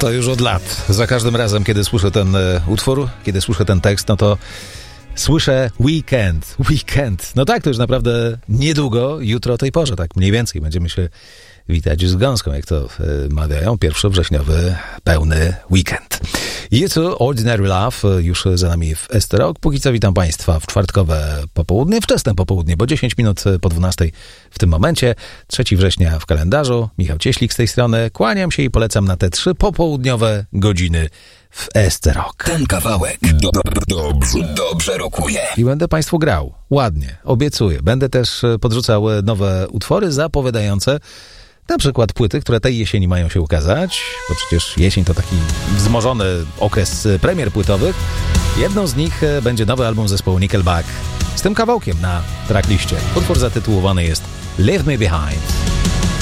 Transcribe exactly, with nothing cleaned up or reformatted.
to już od lat. Za każdym razem, kiedy słyszę ten e, utwór, kiedy słyszę ten tekst, no to słyszę weekend, weekend. No tak, to już naprawdę niedługo, jutro o tej porze, tak mniej więcej będziemy się witać z gąską, jak to e, mawiają, pierwszowrześniowy pełny weekend. Jest to Ordinary Love, już za nami w S T Rock. Póki co witam Państwa w czwartkowe popołudnie, wczesne popołudnie, bo dziesięć minut po dwunastej w tym momencie. trzeciego września w kalendarzu. Michał Cieślik z tej strony. Kłaniam się i polecam na te trzy popołudniowe godziny w S T Rock. Ten kawałek do, do, dobrze, dobrze rokuje. I będę Państwu grał. Ładnie, obiecuję. Będę też podrzucał nowe utwory zapowiadające na przykład płyty, które tej jesieni mają się ukazać, bo przecież jesień to taki wzmożony okres premier płytowych. Jedną z nich będzie nowy album zespołu Nickelback z tym kawałkiem na trackliście. Utwór zatytułowany jest Leave Me Behind.